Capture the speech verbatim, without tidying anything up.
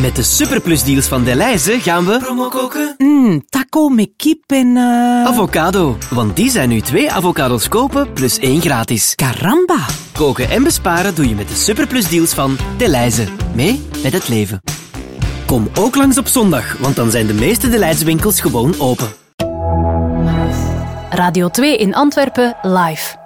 Met de superplusdeals van Delhaize gaan we promo koken. Mm, taco met kip en... Uh... Avocado, want die zijn nu twee avocados kopen plus één gratis. Caramba. Koken en besparen doe je met de superplusdeals van Delhaize. Mee met het leven. Kom ook langs op zondag, want dan zijn de meeste Delhaize winkels gewoon open. Radio twee in Antwerpen live.